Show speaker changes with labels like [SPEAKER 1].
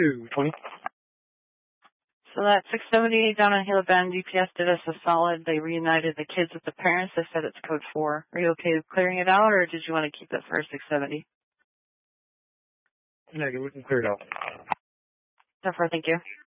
[SPEAKER 1] 220.
[SPEAKER 2] So that 670 down on Gila Bend, DPS did us a solid. They reunited the kids with the parents. They said it's code 4. Are you okay with clearing it out, or did you want to keep it for 670?
[SPEAKER 1] Negative, we can clear it out.
[SPEAKER 2] So far, thank you.